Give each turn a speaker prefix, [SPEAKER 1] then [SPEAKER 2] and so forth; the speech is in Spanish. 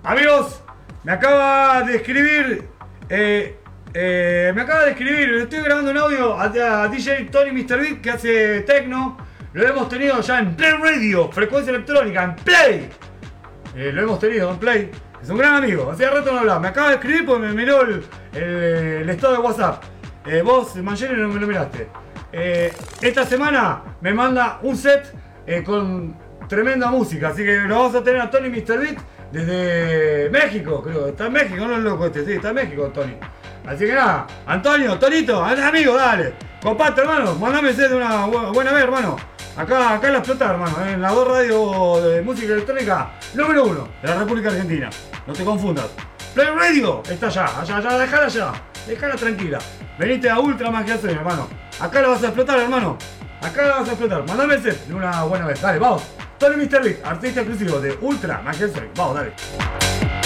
[SPEAKER 1] Amigos, me acaba de escribir, le estoy grabando un audio a DJ Tony Mr. Beat que hace techno. Lo hemos tenido ya en Play Radio, frecuencia electrónica, en Play. Lo hemos tenido en Play. Es un gran amigo, hace rato no hablaba. Me acaba de escribir porque me miró el estado de WhatsApp. Vos, Mangieri, no me lo miraste. Esta semana me manda un set con tremenda música, así que lo vamos a tener a Tony Mr. Beat desde México, creo. Está en México, no es loco este, sí, está en México, Tony. Así que nada, Antonio, Tonito, amigo, dale. Comparte, hermano, mandame el set de una buena vez, hermano. Acá la explota, hermano, en la 2 radio de música electrónica número 1 de la República Argentina. No te confundas. Play Radio está allá, dejala allá. Dejala tranquila. Venite a Ultra Magia Soy, hermano. Acá la vas a explotar, hermano. Acá la vas a explotar. Mandame el set de una buena vez. Dale, vamos. Tony Mr. Beat, artista exclusivo de Ultra Magia Soy. Vamos, dale.